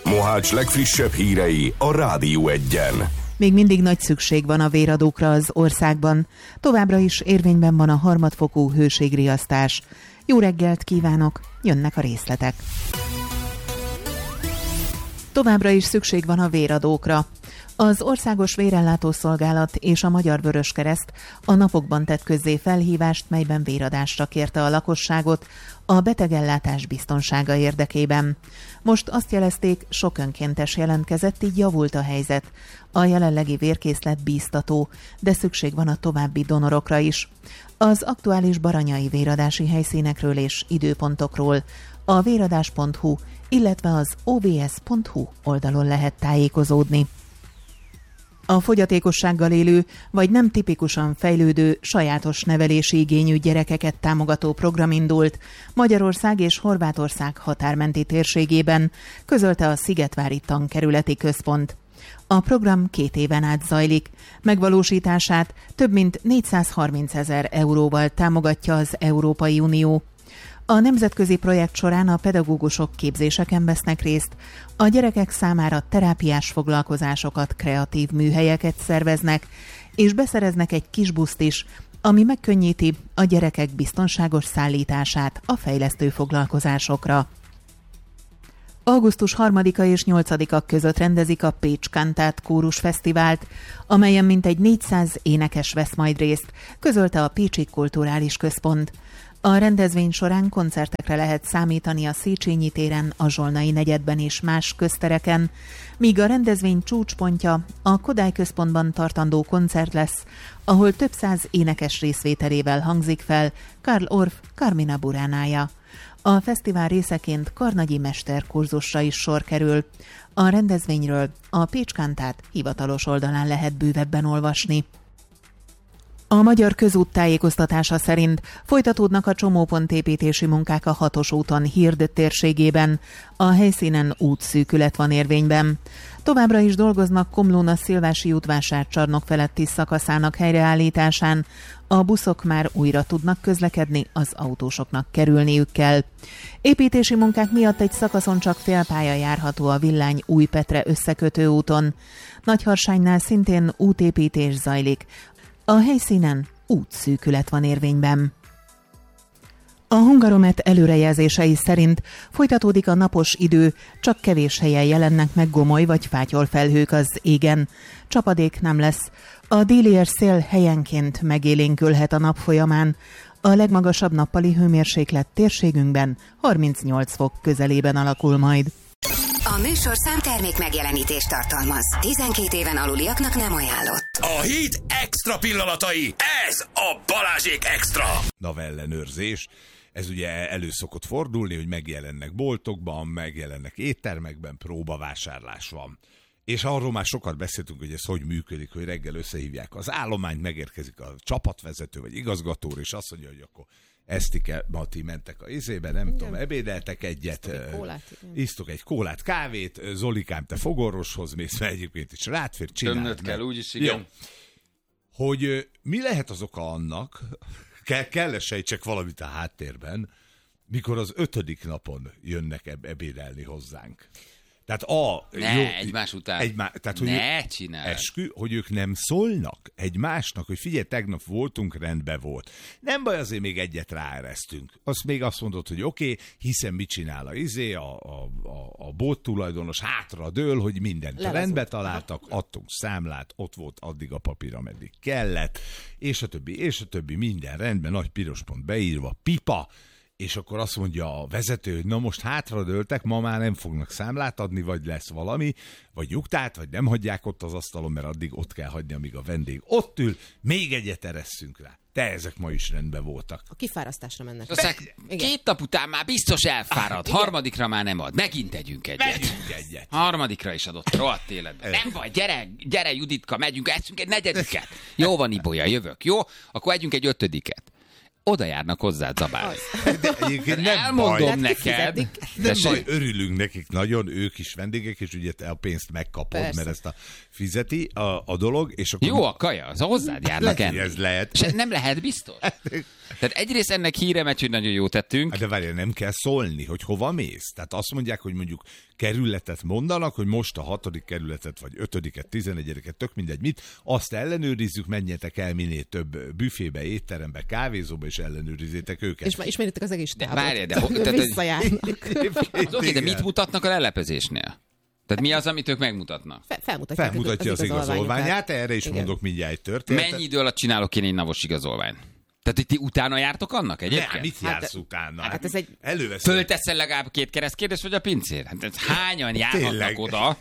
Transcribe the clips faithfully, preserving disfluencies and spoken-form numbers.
Mohács legfrissebb hírei a Rádió Egyen. Még mindig nagy szükség van a véradókra az országban. Továbbra is érvényben van a harmadfokú hőségriasztás. Jó reggelt kívánok, jönnek a részletek. Továbbra is szükség van a véradókra. Az Országos Vérellátó Szolgálat és a Magyar Vöröskereszt a napokban tett közzé felhívást, melyben véradásra kérte a lakosságot a betegellátás biztonsága érdekében. Most azt jelezték, sok önkéntes jelentkezett, így javult a helyzet. A jelenlegi vérkészlet bíztató, de szükség van a további donorokra is. Az aktuális baranyai véradási helyszínekről és időpontokról a véradás pont hu, illetve az o bé es pont hu oldalon lehet tájékozódni. A fogyatékossággal élő, vagy nem tipikusan fejlődő, sajátos nevelési igényű gyerekeket támogató program indult Magyarország és Horvátország határmenti térségében, közölte a Szigetvári Tankerületi Központ. A program két éven át zajlik. Megvalósítását több mint négyszázharmincezer euróval támogatja az Európai Unió. A nemzetközi projekt során a pedagógusok képzéseken vesznek részt, a gyerekek számára terápiás foglalkozásokat, kreatív műhelyeket szerveznek, és beszereznek egy kis buszt is, ami megkönnyíti a gyerekek biztonságos szállítását a fejlesztő foglalkozásokra. augusztus harmadika és nyolcadika között rendezik a Pécs Kantát Kórus Fesztivált, amelyen mintegy négyszáz énekes vesz majd részt, közölte a Pécsi Kulturális Központ. A rendezvény során koncertekre lehet számítani a Széchenyi téren, a Zsolnai negyedben és más köztereken, míg a rendezvény csúcspontja a Kodály Központban tartandó koncert lesz, ahol több száz énekes részvételével hangzik fel Karl Orff Carmina Buránája. A fesztivál részeként karnagyi mesterkurzusra is sor kerül. A rendezvényről a Pécs Kantát hivatalos oldalán lehet bővebben olvasni. A Magyar Közút tájékoztatása szerint folytatódnak a csomópontépítési munkák a hatos úton Hird térségében. A helyszínen útszűkület van érvényben. Továbbra is dolgoznak Komlón a Szilvási útvásárcsarnok feletti szakaszának helyreállításán. A buszok már újra tudnak közlekedni, az autósoknak kerülniük kell. Építési munkák miatt egy szakaszon csak félpálya járható a Villány Újpetre összekötő úton. Nagyharsánynál szintén útépítés zajlik. A helyszínen útszűkület van érvényben. A Hungaromet előrejelzései szerint folytatódik a napos idő, csak kevés helyen jelennek meg gomoly vagy fátyolfelhők az égen. Csapadék nem lesz. A délies szél helyenként megélénkülhet a nap folyamán. A legmagasabb nappali hőmérséklet térségünkben harmincnyolc fok közelében alakul majd. A műsorszám termék megjelenítést tartalmaz. tizenkét éven aluliaknak nem ajánlott. A hét extra pillanatai, ez a Balázsék Extra. Navellenőrzés. Ez ugye elő szokott fordulni, hogy megjelennek boltokban, megjelennek éttermekben, próbavásárlás van. És arról már sokat beszéltünk, hogy ez hogy működik, hogy reggel összehívják az állományt, megérkezik a csapatvezető vagy igazgató, és azt mondja, hogy akkor Esztike, Mati mentek a izébe, nem igen. tudom, ebédeltek egyet, isztok egy kólát, isztok egy kólát, kávét, Zolikám, te fogorvoshoz mész, mert egyébként is rátfér, csináld. Tömnöd kell, úgyis igen. Jó. Hogy mi lehet az oka annak, kell, kell sejtsek valamit a háttérben, mikor az ötödik napon jönnek eb- ebédelni hozzánk. Tehát a... Ne, jó, egymás után. Egymá, tehát, hogy ne csinálj. Eskü, hogy ők nem szólnak egymásnak, hogy figyelj, tegnap voltunk, rendben volt. Nem baj, azért még egyet ráeresztünk. Azt még azt mondod, hogy oké, okay, hiszen mit csinál a izé, a, a, a, a bolt tulajdonos hátra dől, hogy mindent Lelezult. rendbe találtak, adtunk számlát, ott volt addig a papír, ameddig kellett, és a többi, és a többi, minden rendben, nagy piros pont beírva, pipa, és akkor azt mondja a vezető, hogy na most hátradőltek, ma már nem fognak számlát adni, vagy lesz valami, vagy nyugtát, vagy nem hagyják ott az asztalon, mert addig ott kell hagyni, amíg a vendég ott ül, még egyet eresszünk rá. De ezek ma is rendben voltak. A kifárasztásra mennek. Be, két nap után már biztos elfárad, ah, harmadikra már nem ad. Megint együnk egyet. Megyünk egyet. Harmadikra is adott, rohadt életben. Nem baj, gyere, gyere Juditka, megyünk, eszünk egy negyediket. Jó van, Ibolya, jövök, jó? Akkor együnk egy ötödiket. oda járnak hozzád zabálni. De egyébként nem Elmondom baj. neked. Nem baj, örülünk nekik nagyon, ők is vendégek, és ugye te a pénzt megkapod, Persze. mert ezt a fizeti a, a dolog, és akkor... Jó a kaja, az hozzád járnak Lehet, enni. hogy ez lehet. És nem lehet biztos. Tehát egyrészt ennek híre megy, hogy nagyon jó tettünk. Hát de várjál, nem kell szólni, hogy hova mész. Tehát azt mondják, hogy mondjuk kerületet mondanak, hogy most a hatodik kerületet, vagy ötödiket, tizenegyediket, tök mindegy mit, azt ellenőrizzük, menjetek el minél több büfébe, étterembe, kávézóba, és ellenőrizzétek őket. És már ismeritek az egész távot. várjál, de ho- tehát, hogy- Visszajárnak. Az oké, de mit Igen. mutatnak a lelepezésnél? Tehát mi az, amit ők megmutatnak? Fe- Felmutatják Felmutatja az igazolványát, erre is Igen. mondok mindjárt egy történetet. Mennyi idő alatt csinálok én egy navos igazolványt? Tehát, hogy ti utána jártok annak egyébként? Nem, mit Hát, jársz utána? hát ez egy- Előveszed. Fölteszel legalább két keresztkérdést, vagy a pincér? Hát ez hányan járhatnak Tényleg. oda?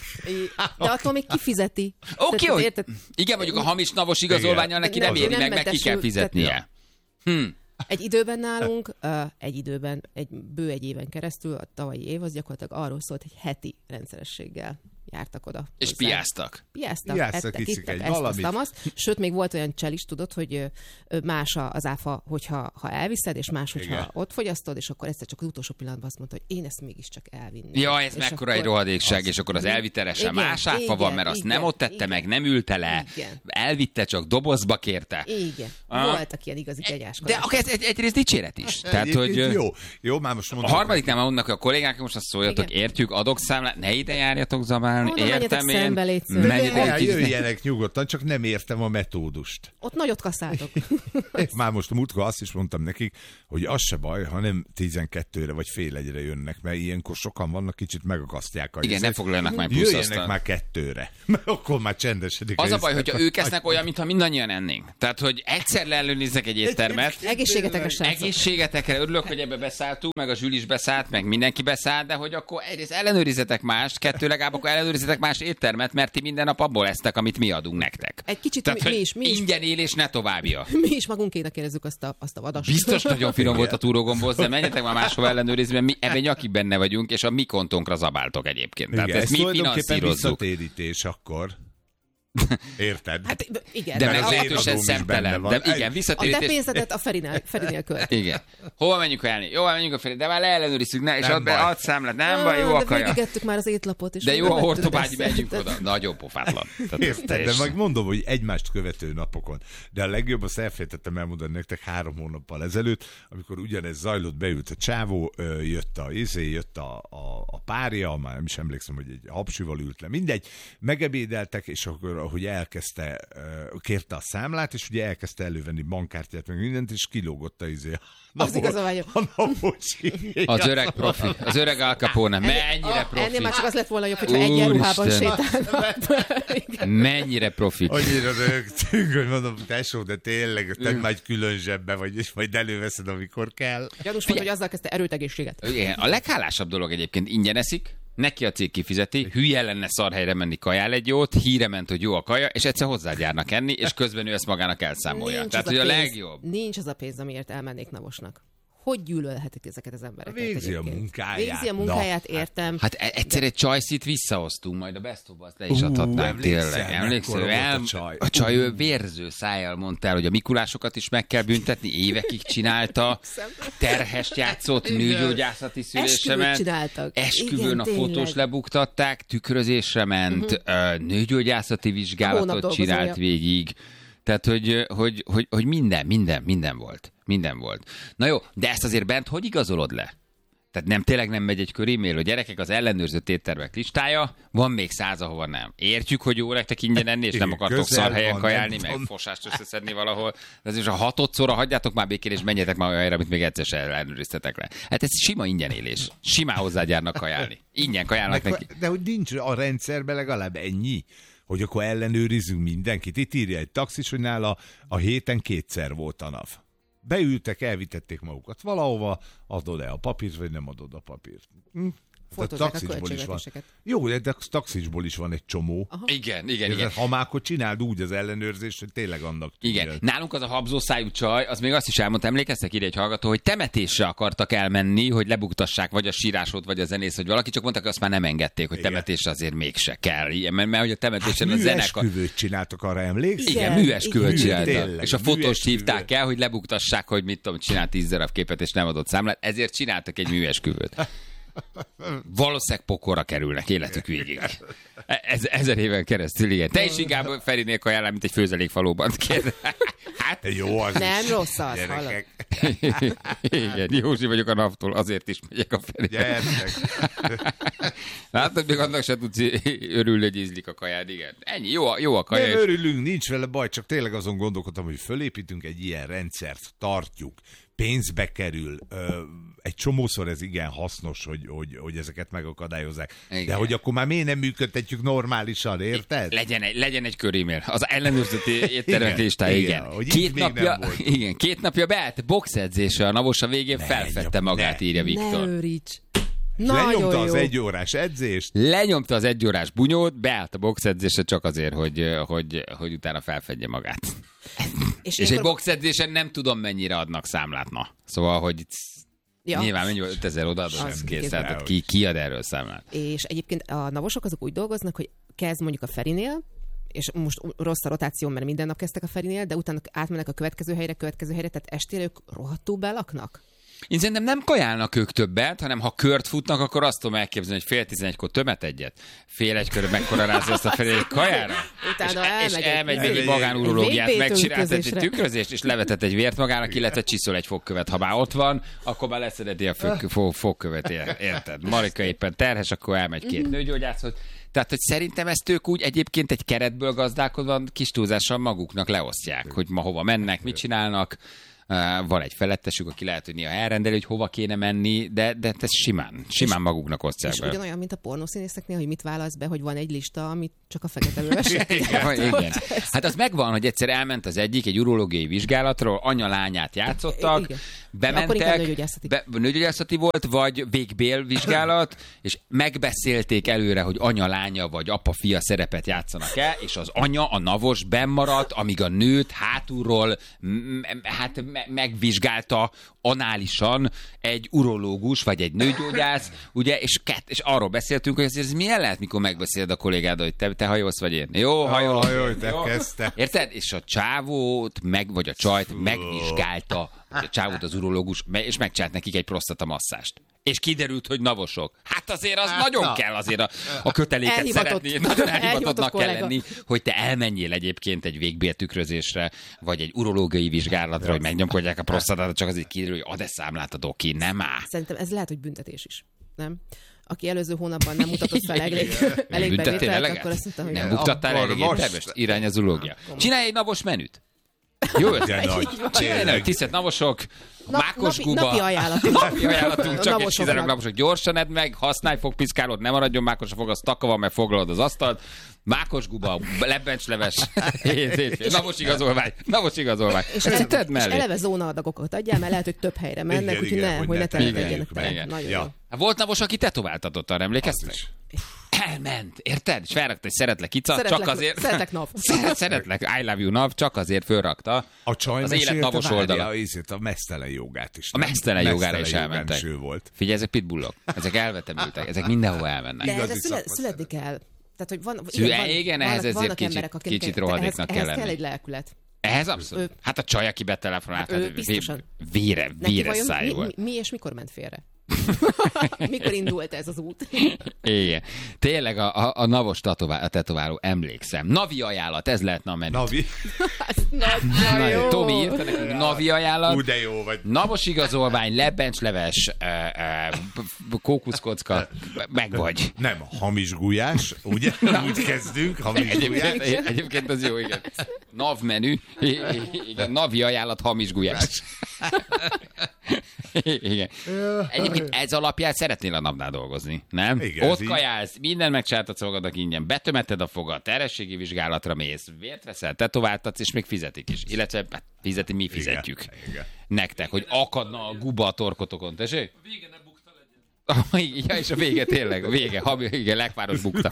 De attól még kifizeti. Oké, Tehát, hogy... érted? Igen, mondjuk a hamis navos igazolványon neki nem Igen. éri meg, meg ki kell mentesül, fizetnie. Hm. Egy időben nálunk, uh, egy időben, egy bő egy éven keresztül, a tavalyi év az gyakorlatilag arról szólt, hogy heti rendszerességgel jártak oda. És hozzá. piáztak. Piáztak, Piáztak, ettek, iszik ittak, egy ezt, valamit. azt, azt. Sőt, még volt olyan csel is, tudod, hogy ö, ö, más a- az áfa, hogyha ha elviszed, és más, hogyha Igen. ott fogyasztod, és akkor egyszer csak az utolsó pillanatban azt mondta, hogy én ezt mégiscsak elvinném. Ja, ez És mekkora akkor- egy rohadékság, és akkor az elvitelesen Igen, más áfa igen, van, mert azt igen, nem ott tette igen. meg, nem ülte le, Igen. elvitte, csak dobozba kérte. Igen. Ah. Voltak ilyen igazi De kegyáskodások. akkor ez egy, egyrészt dicséret is. Tehát, hogy Egyébként ö, jó, jó, már most a mondom. harmadiknál már mondnak, hogy a kollégák most azt szóljatok, Igen. értjük, adok számlát, ne ide járjatok zabálni, Mondom, menjetek értem én. szembe, légy szíves. Menjetek Ja, egy kicsit- jöjjenek nyugodtan, csak nem értem a metódust. Ott nagyot kaszáltok. Már most a múltkor azt is mondtam nekik, hogy az se baj, ha nem tizenkettőre vagy fél egyre jönnek, mert ilyenkor sokan vannak, kicsit megakasztják a Igen, izét. ne foglaljanak már plusz Jöjjenek asztalt. már kettőre, mert akkor már csendesedik. Az a baj, éjszaka. hogyha ők esznek olyan, mintha mindannyian ennénk. Tehát, hogy egyszer leellenőrizzek egy éttermet, Egészségetekre, srácok. egészségetekre örülök, hogy ebbe beszálltunk, meg a Zsül is beszállt, meg mindenki beszállt, de hogy akkor egyrészt ellenőrizetek mást, kettő legalább akkor ellenőrizetek más éttermet, mert ti minden nap abból esztek, amit mi adunk nektek. Egy kicsit Tehát, mi, mi hogy is, mi is, ingyen élés ne továbbja. mi is magunkének érezzük azt a, azt a vadast. Biztos nagyon finom volt a túrógomboz, de menjetek már máshova ellenőrizni, mert mi ebben nyakig benne vagyunk, és a mi kontónkra zabáltok egyébként. Tehát Igen, ez ezt mi tulajdonképpen finanszírozzuk. visszatérítés akkor. Érted? Hát igen. De a- meglehetősen adóm is benne szemtelen. van. De igen, A te visszatérítés. pénzedet a Ferinél, Ferinél költ. Igen. Hova menjünk ajánlni? Jó, menjünk a felé, de már leellenőrizzük, ne, és Nem add be, baj. add számlát, nem baj, jó a De kaja. végigettük már az étlapot. És De jó a nem vettük hortobágyi, össze. menjünk Tehát- oda. Nagyon pofátlan. Tehát ez Érted, de teljesen- meg mondom, hogy egymást követő napokon. De a legjobb, azt elfelejtettem elmondani nektek három hónappal ezelőtt, amikor ugyanez zajlott, beült a csávó, ö, jött a izé, jött a, a, a párja, már nem is emlékszem, hogy egy hapsival ült le, mindegy, megebédeltek, és akkor, ahogy elkezdte, ö, kérte a számlát, és ugye elkezdte elővenni bankkártyát, meg mindent, és kilógott a izé. Az igazolvány. A napocsi. Az öreg profi, az öreg Al Capone, mennyire Ah, Ennél profi. már csak az lett volna jobb, hogyha egyenruhában Úristen. sétálna. Mennyire profi. Annyira rögtünk, hogy mondom, tesó, de tényleg, te már egy külön zsebbe vagy, és majd előveszed, amikor kell. Gyanús volt, hogy azzal kezdte erőtegészséget. Igen, a leghálásabb dolog egyébként ingyen eszik, neki a cég kifizeti, hülye lenne szarhelyre menni, kajál egy jót, híre ment, hogy jó a kaja, és egyszer hozzád járnak enni, és közben ő ezt magának elszámolja. Nincs Tehát, az hogy a pénz- legjobb. Nincs az a pénz, amiért elmennék Navosnak. Hogy gyűlölhetik ezeket az embereket? Végzi a egyébként? munkáját. Végzi a Na, munkáját, hát- értem. Hát e- egyszer egy csajszit visszahoztunk, majd a Best of Us-t le is Ú, adhatnánk emlékszel, tényleg. Emlékszel, mekkora el, volt a csaj? a csaj ő vérző szájjal mondta el, hogy a Mikulásokat is meg kell büntetni, évekig csinálta, terhest játszott, nőgyógyászati szülésemen. Esküvőt csináltak. Esküvőn Igen, a tényleg. fotós lebuktatták, tükrözésre ment, uh-huh. nőgyógyászati Hónap vizsgálatot dolgozója. csinált végig. Tehát, hogy, hogy, hogy, hogy minden, minden, minden volt. Minden volt. Na jó, de ezt azért bent hogy igazolod le? Tehát nem tényleg nem megy egy kör e-mail, hogy gyerekek, az ellenőrzött éttermek listája, van még száz, ahova nem. Értjük, hogy jó nektek ingyen enni, és nem Igen, akartok közel szar helyen van, kajálni, nem meg tudom. fosást összeszedni valahol. De ez is a hatodszorra hagyjátok már békén, és menjetek már olyan helyre, amit még egyszer se ellenőriztetek le. Hát ez sima ingyen élés. Simán hozzágyárnak kajálni. Ingyen kajálnak neki. De, de hogy nincs a rendszerben legalább ennyi, hogy akkor ellenőrizzünk mindenkit. Itt írja egy taxis, hogy nála a héten kétszer volt a NAV. Beültek, elvitették magukat valahova, adod-e a papírt, vagy nem adod a papírt. Hm? Tehát Fotózzák a taxisból is van. költségvetéseket. Jó, de de taxisból is van egy csomó. Igen, igen, Igen. igen. Ha már akkor csináld úgy az ellenőrzést, hogy tényleg annak Igen. tűnjön. Nálunk az a habzószájú csaj, az még azt is elmondta, emlékeztek ide egy hallgató, hogy temetésre akartak elmenni, hogy lebuktassák vagy a sírásot, vagy a zenész, vagy valaki, csak mondták, hogy azt már nem engedték, hogy Igen. temetésre azért mégse kell. Igen, mert, mert hogy a temetésen Hát a zenekar... műesküvőt csináltak, arra emlékszel? Igen, Igen, műesküvőt igen. csináltak. Tényleg, És a fotóst műesküvő. hívták el, hogy lebuktassák hazugság, hogy mit tudom, csinál tíz darab képet, és nem adott számlát, ezért csináltak egy műesküvőt. Valószínűleg pokorra kerülnek életük végig. Ez, ezer éven keresztül, igen. Te is inkább Ferinél kajálál, mint egy főzelékfalóban. Hát jó, az Nem is. rossz az, Gyerekek. Igen, Józsi vagyok a naptól, azért is megyek a Ferinél. Gyertek. Látod, még annak se tudsz örülni, hogy ízlik a kajád, igen. Ennyi, jó, a- jó a kaja. Nem és- örülünk, nincs vele baj, csak tényleg azon gondolkodtam, hogy fölépítünk egy ilyen rendszert, tartjuk, pénzbe kerül, ö, egy csomószor ez igen hasznos, hogy, hogy, hogy ezeket megakadályozzák. Igen. De hogy akkor már miért nem működtetjük normálisan, érted? Legyen egy, legyen egy körémér. Az ellenőrzött éttermek Igen, listája, igen, igen. hogy itt Két még napja, nem volt. igen, két napja beállt boxedzésre, a Navos a végén Ne, felfedte nyom- magát, ne. írja Ne Viktor. őríts. Lenyomta Nagyon az jó. egy órás edzést, Lenyomta az egyórás bunyót, beállt a boxedzésre csak azért, hogy, hogy, hogy utána felfedje magát. És, És egy ilyenkor- boxedzésen nem tudom, mennyire adnak számlát, na. Szóval, hogy itt Ja. nyilván mennyi volt, ötezer odaadod, Az ez kész, kész. tehát ki, ki ad erről számlát? És egyébként a navosok azok úgy dolgoznak, hogy kezd mondjuk a Ferinél, és most rossz a rotáció, mert minden nap kezdtek a Ferinél, de utána átmennek a következő helyre, következő helyre, tehát estére ők rohadtul belaknak. Én szerintem nem kajálnak ők többet, hanem ha kört futnak, akkor azt tudom elképzelni, hogy fél tizenegykor többet egyet, fél egykor mekkora rázza azt a felé egy kajára, Utána és, elmegy és egy- elmegy még egy egy magánurológiát, vég bé megcsinált egy tünkrözésre. tükrözést, és levetett egy vért magának, illetve csiszol egy fogkövet. Ha már ott van, akkor már leszedeti a fog, fog, fogkövet, ér- érted? Marika éppen terhes, akkor elmegy két nőgyógyászhoz. Tehát, hogy szerintem ezt ők úgy egyébként egy keretből gazdálkodva kis túlzással maguknak leosztják, hogy ma hova mennek, mit csinálnak. Uh, van egy felettesük, aki lehet, hogy néha elrendeli, hogy hova kéne menni, de, de ez simán, simán maguknak osztják És be. ugyanolyan, mint a pornószínészeknél, hogy mit válasz be, hogy van egy lista, amit csak a fekete lövesek. Igen, igen. Hát az megvan, hogy egyszer elment az egyik egy urológiai vizsgálatról, anya-lányát játszottak, Igen. Akkor inkább bementek, nőgyógyászati. be, nőgyógyászati volt, vagy végbél vizsgálat, és megbeszélték előre, hogy anya-lánya vagy apa-fia szerepet játszanak el, és az anya, a navos bennmaradt, amíg a nőt hátulról m- hát me- megvizsgálta análisan egy urológus, vagy egy nőgyógyász, ugye, és, kett, és arról beszéltünk, hogy ez, ez milyen lehet, mikor megbeszéled a kollégád, hogy te, te hajolsz, vagy én. Jó, hajolok. Hajolj, te kezdte. Érted? És a csávót, meg, vagy a csajt megvizsgálta, a csávót az urológus, me- és megcsinált nekik egy prostata masszást. És kiderült, hogy navosok. Hát azért az hát nagyon na. kell azért a, a köteléket Elhivatott. szeretni. Nagyon Elhivatott elhivatottnak kell kollega. lenni, hogy te elmenjél egyébként egy végbéltükrözésre, vagy egy urológiai vizsgálatra, hogy megnyomkodják a prostatát, csak azért kiderül, hogy ad-e számlát adok ki, nem áll. Szerintem ez lehet, hogy büntetés is. Nem? Aki előző hónapban nem mutatott fel elég, elég Büntettél bevételt, eleget? akkor azt mondta, hogy Nem buktattál Akkor elég most- éttermest? Irány az urológia. Csinálj egy navos menüt. Jó De ötlet. nagy. Csinálj egy tisztelt navosok, Nap- mákos napi- guba. napi ajánlatunk. Napi ajánlatunk, csak egy Navosoknak. kizárólag naposok. Gyorsan edd meg, használj fogpiszkálót, ne maradjon mákos a fog, az taka van, mert foglalod az asztalt. Mákos guba, lebbencsleves, navos igazolvány, navos igazolvány. És, Ezt ele- tedd és mellé. eleve zónaadagokat adjál, mert lehet, hogy több helyre mennek, Igen, úgyhogy igen, ne, hogy hogy ne ne telepedjenek telepedjenek meg. fel. Nagyon Ja. jó. Hát volt navos, aki tetovált arra emlékeztek? Azt is. Elment, érted? És felrakta egy szeretlek ica, Szeretlek- csak azért... szeretlek nav. Szeret- Szeretlek, I love you nav, csak azért fölrakta. A csaj Az élet navos oldala. A, a mesztelen jogát is. A nem? mesztelen jogára is Mesztelen jogán elmentek. is ő volt. Figyelj, ezek pitbullok. Ezek elvetemültek. Ezek mindenhova elmennek. De Igazi erre szüle, szakma születni kell. Tehát, hogy van, Szüle- van, igen, vannak- ehhez ezért vannak kicsit- emberek, akik- kicsit de rohadéknak ehhez, kell ehhez kell lenni. egy lelkület. Ehhez abszolút. Ő- Hát a csaj, aki betelefonált, Ő hát biztosan. vére, Neki véres vajon száj mi, volt. mi, mi és mikor ment félre? Mikor indult ez az út? Igen. Tényleg a, a, a navos tetová, a tetováló, emlékszem. Navi ajánlat, ez lehetne a menü. Navi. Nagyon Na, jó. Tomi írta nekünk, navi ajánlat. Ú, de jó vagy. Navos igazolvány, lebbencsleves, uh, uh, kókuszkocka, meg vagy. Nem, hamis gulyás, ugye? Úgy kezdünk, hamis gulyás. Egyébként, egyébként az jó, igen. Nav menü, igen, navi ajánlat, hamis gulyás. Igen. Egyébként ez alapján szeretnél a napnál dolgozni, nem? Igen, Ott így. kajálsz, minden megcsináltatsz magadnak ingyen, betömeted a fogad, terhességi vizsgálatra mész, vért veszel, tetováltatsz, és még fizetik is. Illetve hát, fizeti, mi fizetjük. Igen, igen. Nektek, hogy akadna a guba a torkotokon, tessék? A vége ne bukta legyen. Ja, és a vége tényleg, a vége, ha, igen, lekváros bukta.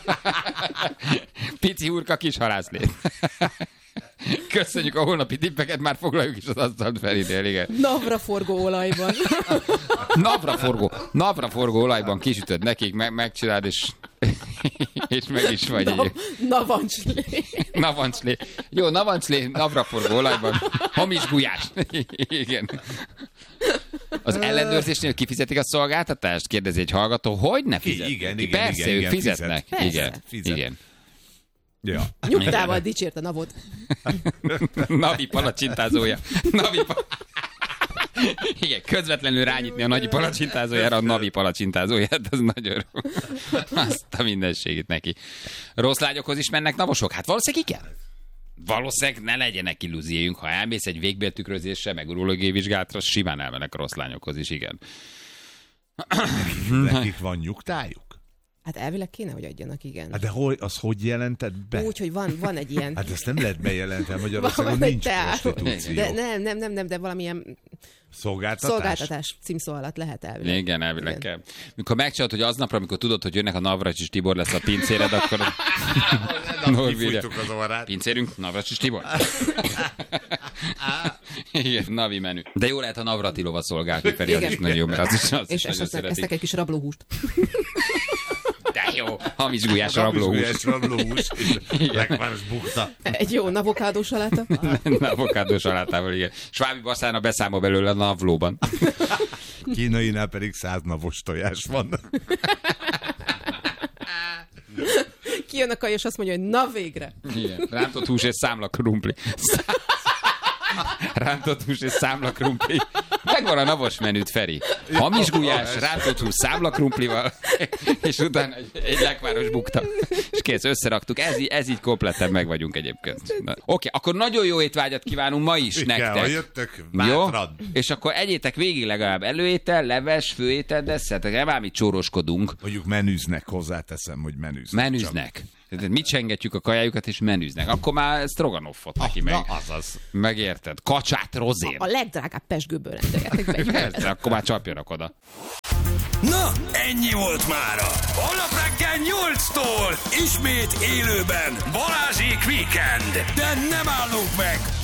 Pici hurka, kis halászlét. Köszönjük a holnapi tippeket, már foglaljuk is az asztalt Ferinél, igen. Navra forgó olajban. Napraforgó, napraforgó olajban kisütöd nekik, me- megcsináld, és És meg is vagy Na, egy... navancslé. Navancslé. Jó, navancslé, napraforgó olajban. Hamis gulyás. Igen. Az ellenőrzésnél kifizetik a szolgáltatást? Kérdezi egy hallgató. Hogy ne fizetnek? Igen, igen, Persze, igen, ők igen, fizetnek. Persze. Igen, Fizet. igen. Ja. Nyugtával dicsért a navot. Navi palacsintázója. Navi pa... Igen, közvetlenül rányitni a nagyi palacsintázójára a Navi palacsintázóját, az nagyon jó. Azt a mindenségét neki. Rossz lányokhoz is mennek navosok? Hát valószínűleg igen. Valószínűleg ne legyenek illúzióink, ha elmész egy végbéltükrözésre, meg urológiai vizsgálatra, simán elmennek a rossz lányokhoz is, igen. Nekik van nyugtájuk? Hát elvileg kéne, hogy adjanak, igen. Hát de hogy, az hogy jelented be? Úgy, hogy van, van egy ilyen... Hát ezt nem lehet bejelenteni, Magyarországon van egy nincs teá- prostitúció. De nem, nem, nem, nem, de valamilyen Szolgáltatás? szolgáltatás címszó alatt lehet elvileg. Igen, elvileg kell. Mikor megcsinálod, hogy aznapra, amikor tudod, hogy jönnek a Navracsis Tibor lesz a pincéred, akkor... Kifújtuk az orrát. Pincérünk, Navracsis Tibor. Igen, Navi menü. De jó lehet a Navratilova szolgálni, Feri, az is nagyon jó, mert az is, az is És nagyon esetleg szeretik. esztek egy kis rablóhúst. De jó, hamis gulyás rablóhús. Hamis rablóhús. Lekváros bukta. Egy jó avokádó saláta. Avokádó salátával, igen. Svábi Baszána beszámol belőle a navlóban. Kínainál pedig száz navos tojás van. Kijön a kaj, és azt mondja, hogy na végre. Igen. Rántott hús és számla krumpli. Rántott hús és számla krumpli. Megvan a navos menüt, Feri. Hamis gulyás, rántott hús számla krumplival, és utána egy, egy lekváros bukta. És kész, összeraktuk. Ez, így- ez így kompletten meg vagyunk egyébként. Na, oké, akkor nagyon jó étvágyat kívánunk ma is Igen, ha nektek. jöttök, Jó? bátran. És akkor egyétek végig legalább előétel, leves, főétel, desszert. Nem ám itt csóroskodunk. Mondjuk menüznek, hozzáteszem, hogy menüznek. Menüznek. Tehát mit csengetjük a kajájukat, és menüznek. Akkor már stroganoffot neki Ah, meg. na, azaz. Megérted? Kacsát, rozén. A legdrágább pesgőből rendeljetek be. Persze, akkor már csapjanak oda. Na, ennyi volt mára. Holnap reggel nyolctól ismét élőben Balázsék Weekend. De nem állunk meg.